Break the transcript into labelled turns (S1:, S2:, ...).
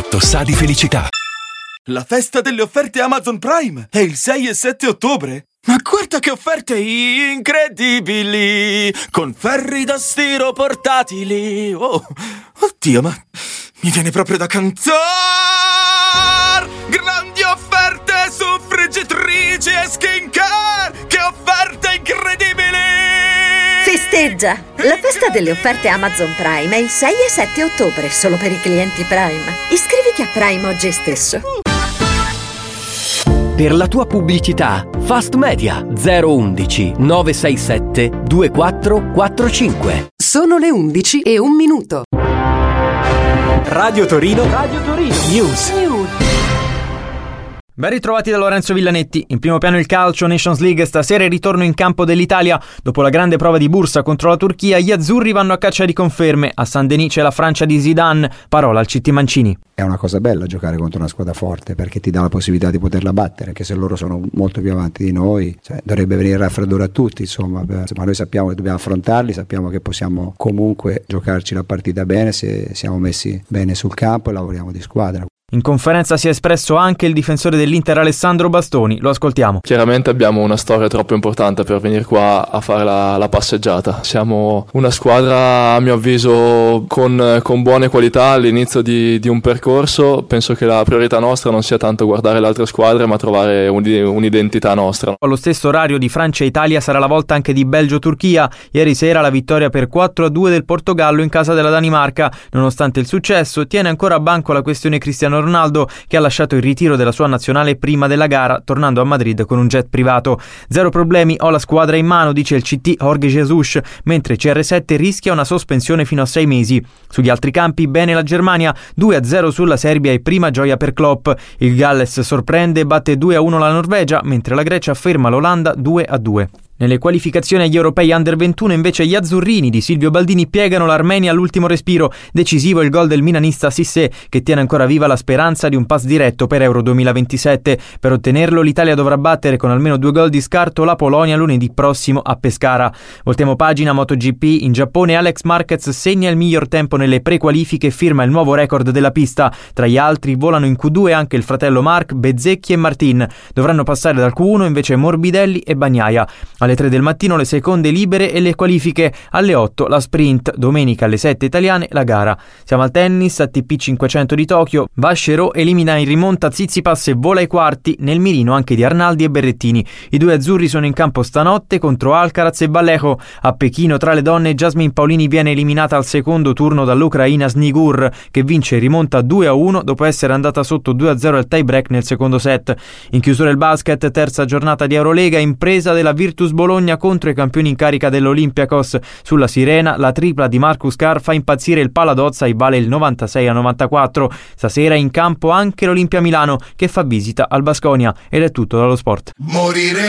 S1: L'8 sa di felicità.
S2: La festa delle offerte Amazon Prime è il 6 e 7 ottobre. Ma guarda che offerte incredibili! Con ferri da stiro portatili. Oh, oddio, ma mi viene proprio da cantare! Grandi offerte su friggitrici e skincare! Che offerte incredibili!
S3: Festeggia! La festa delle offerte Amazon Prime è il 6 e 7 ottobre, solo per i clienti Prime. Iscriviti a Prime oggi stesso.
S4: Per la tua pubblicità, Fast Media 011 967 2445.
S5: Sono le 11:01.
S4: Radio Torino News.
S6: Ben ritrovati da Lorenzo Villanetti. In primo piano il calcio, Nations League, stasera il ritorno in campo dell'Italia. Dopo la grande prova di Bursa contro la Turchia, gli azzurri vanno a caccia di conferme. A Saint-Denis c'è la Francia di Zidane. Parola al CT Mancini.
S7: È una cosa bella giocare contro una squadra forte, perché ti dà la possibilità di poterla battere, anche se loro sono molto più avanti di noi, dovrebbe venire il raffreddore a tutti, insomma, ma noi sappiamo che dobbiamo affrontarli, sappiamo che possiamo comunque giocarci la partita bene se siamo messi bene sul campo e lavoriamo di squadra.
S6: In conferenza si è espresso anche il difensore dell'Inter Alessandro Bastoni, lo ascoltiamo.
S8: Chiaramente abbiamo una storia troppo importante per venire qua a fare la passeggiata. Siamo una squadra, a mio avviso, con buone qualità all'inizio di un percorso. Penso che la priorità nostra non sia tanto guardare le altre squadre, ma trovare un'identità nostra.
S6: Allo stesso orario di Francia e Italia sarà la volta anche di Belgio-Turchia. Ieri sera la vittoria per 4-2 del Portogallo in casa della Danimarca. Nonostante il successo, tiene ancora a banco la questione Cristiano Ronaldo, che ha lasciato il ritiro della sua nazionale prima della gara, tornando a Madrid con un jet privato. Zero problemi, ho la squadra in mano, dice il CT Jorge Jesus, mentre CR7 rischia una sospensione fino a 6 mesi. Sugli altri campi, bene la Germania, 2-0 sulla Serbia e prima gioia per Klopp. Il Galles sorprende e batte 2-1 la Norvegia, mentre la Grecia ferma l'Olanda 2-2. Nelle qualificazioni agli europei Under 21 invece gli azzurrini di Silvio Baldini piegano l'Armenia all'ultimo respiro. Decisivo il gol del milanista Cissé, che tiene ancora viva la speranza di un pass diretto per Euro 2027. Per ottenerlo l'Italia dovrà battere con almeno 2 gol di scarto la Polonia lunedì prossimo a Pescara. Voltiamo pagina. MotoGP. In Giappone Alex Marquez segna il miglior tempo nelle prequalifiche e firma il nuovo record della pista. Tra gli altri volano in Q2 anche il fratello Marc, Bezzecchi e Martin. Dovranno passare dal Q1 invece Morbidelli e Bagnaia. Alle 3 del mattino le seconde libere e le qualifiche. Alle 8 la sprint. Domenica alle 7 italiane la gara. Siamo al tennis. ATP 500 di Tokyo. Vachereau elimina in rimonta Tsitsipas e vola ai quarti, nel mirino anche di Arnaldi e Berrettini. I due azzurri sono in campo stanotte contro Alcaraz e Vallejo. A Pechino tra le donne Jasmine Paolini viene eliminata al secondo turno dall'ucraina Snigur, che vince e rimonta 2-1 dopo essere andata sotto 2-0 al tie break nel secondo set. In chiusura il basket, terza giornata di Eurolega, impresa della Virtus Bologna contro i campioni in carica dell'Olympiakos. Sulla sirena la tripla di Marcus Carr fa impazzire il Paladozza e vale il 96-94. Stasera in campo anche l'Olimpia Milano, che fa visita al Baskonia. Ed è tutto dallo sport.
S2: Morire